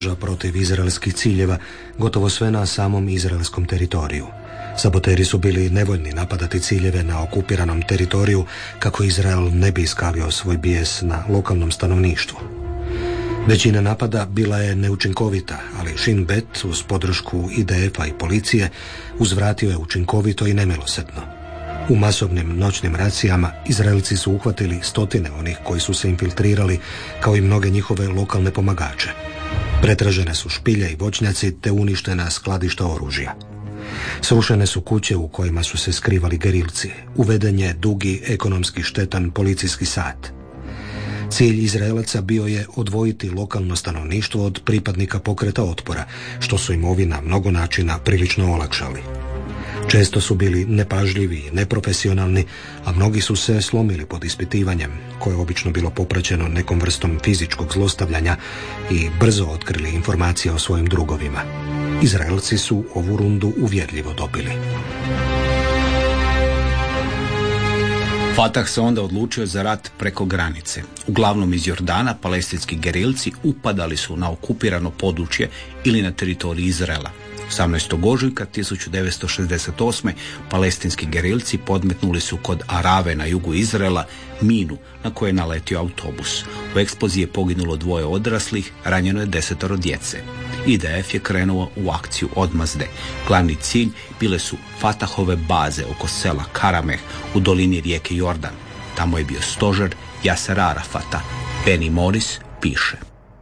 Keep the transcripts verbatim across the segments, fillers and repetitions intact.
protiv izraelskih ciljeva, gotovo sve na samom izraelskom teritoriju. Saboteri su bili nevoljni napadati ciljeve na okupiranom teritoriju kako Izrael ne bi iskalio svoj bijes na lokalnom stanovništvu. Većina napada bila je neučinkovita, ali Shin Bet uz podršku I D F-a i policije uzvratio je učinkovito i nemilosrdno. U masovnim noćnim racijama Izraelci su uhvatili stotine onih koji su se infiltrirali, kao i mnoge njihove lokalne pomagače. Pretražene su špilje i voćnjaci te uništena skladišta oružja. Srušene su kuće u kojima su se skrivali gerilci. Uveden je dugi, ekonomski štetan policijski sat. Cilj Izraelaca bio je odvojiti lokalno stanovništvo od pripadnika pokreta otpora, što su im ovi na mnogo načina prilično olakšali. Često su bili nepažljivi i neprofesionalni, a mnogi su se slomili pod ispitivanjem, koje je obično bilo popraćeno nekom vrstom fizičkog zlostavljanja, i brzo otkrili informacije o svojim drugovima. Izraelci su ovu rundu uvjerljivo dobili. Fatah se onda odlučio za rat preko granice. Uglavnom iz Jordana palestinski gerilci upadali su na okupirano područje ili na teritorij Izraela. osamnaestog ožujka tisuću devetsto šezdeset osme palestinski gerilci podmetnuli su kod Arave na jugu Izraela minu na koju je naletio autobus. U eksploziji je poginulo dvoje odraslih, ranjeno je desetoro djece. I D F je krenuo u akciju odmazde. Glavni cilj bile su Fatahove baze oko sela Karameh u dolini rijeke Jordan. Tamo je bio stožer Jasera Arafata. Benny Morris piše: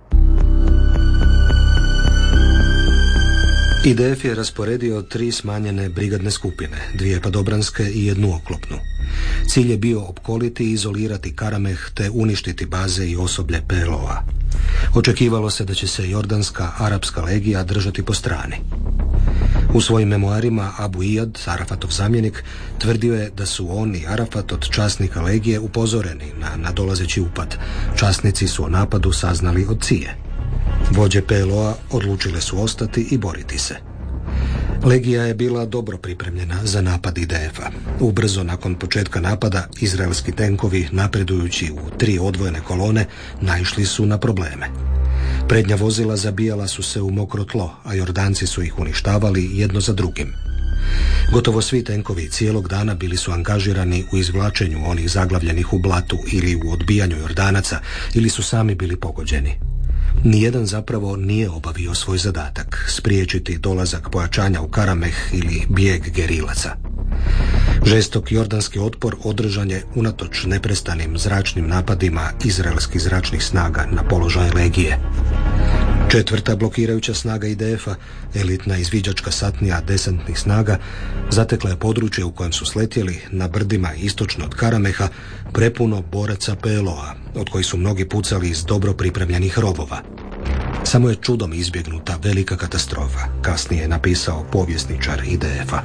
I D F je rasporedio tri smanjene brigadne skupine, dvije padobranske i jednu oklopnu. Cilj je bio opkoliti i izolirati Karameh te uništiti baze i osoblje P L O-a. Očekivalo se da će se jordanska arapska legija držati po strani. U svojim memoarima Abu Iyad, Arafatov zamjenik, tvrdio je da su on i Arafat od časnika legije upozoreni na nadolazeći upad. Časnici su o napadu saznali od C I E. Vođe P L O-a odlučile su ostati i boriti se. Legija je bila dobro pripremljena za napad I D F-a. Ubrzo nakon početka napada, izraelski tenkovi, napredujući u tri odvojene kolone, naišli su na probleme. Prednja vozila zabijala su se u mokro tlo, a Jordanci su ih uništavali jedno za drugim. Gotovo svi tenkovi cijelog dana bili su angažirani u izvlačenju onih zaglavljenih u blatu ili u odbijanju Jordanaca, ili su sami bili pogođeni. Nijedan zapravo nije obavio svoj zadatak, spriječiti dolazak pojačanja u Karameh ili bijeg gerilaca. Žestok jordanski otpor održan je unatoč neprestanim zračnim napadima izraelskih zračnih snaga na položaj legije. Četvrta blokirajuća snaga I D F-a, elitna izviđačka satnija desantnih snaga, zatekla je područje u kojem su sletjeli na brdima istočno od Karameha prepuno boraca P L O-a, od kojih su mnogi pucali iz dobro pripremljenih rovova. Samo je čudom izbjegnuta velika katastrofa, kasnije je napisao povjesničar I D F-a.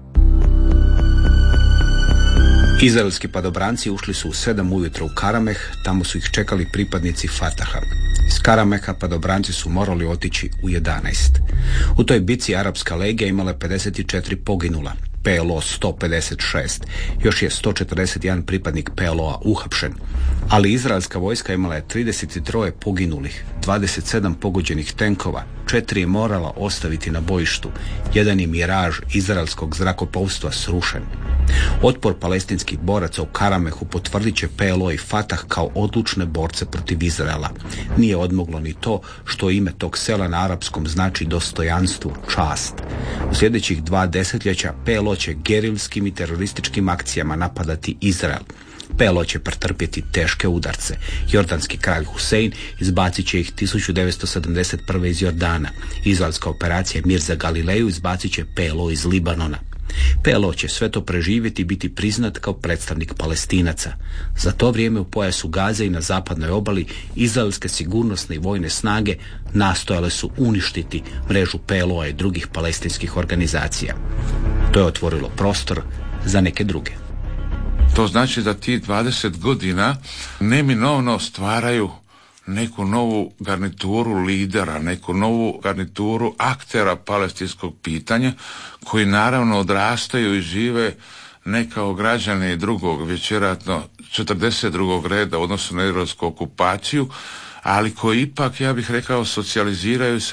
Izraelski padobranci ušli su u sedam ujutro u Karameh, tamo su ih čekali pripadnici Fataha. Iz Karameha padobranci su morali otići u jedanaest. U toj bitci arapska legija imala je pedeset četiri poginula, P L O sto pedeset šest, još je sto četrdeset jedan pripadnik P L O-a uhapšen, ali izraelska vojska imala je trideset tri poginulih, dvadeset sedam pogođenih tenkova, četiri je morala ostaviti na bojištu, jedan je miraž izraelskog zrakoplovstva srušen. Otpor palestinskih boraca u Karamehu potvrdit će P L O i Fatah kao odlučne borce protiv Izraela. Nije odmoglo ni to što ime tog sela na arapskom znači dostojanstvo, čast. U sljedećih dva desetljeća P L O će gerilskim i terorističkim akcijama napadati Izrael. P L O će pretrpjeti teške udarce. Jordanski kralj Husein izbacit će ih tisuću devetsto sedamdeset prve iz Jordana. Izraelska operacija Mir za Galileju izbacit će P L O iz Libanona. P L O će sve to preživjeti i biti priznat kao predstavnik Palestinaca. Za to vrijeme u pojasu Gaze i na zapadnoj obali izraelske sigurnosne i vojne snage nastojale su uništiti mrežu P L O-a i drugih palestinskih organizacija. To je otvorilo prostor za neke druge. To znači da ti dvadeset godina neminovno stvaraju neku novu garnituru lidera, neku novu garnituru aktera palestinskog pitanja, koji naravno odrastaju i žive ne kao građani drugog, već vjerojatno četrdeset drugog reda u odnosu na izraelsku okupaciju, ali koji ipak, ja bih rekao, socijaliziraju se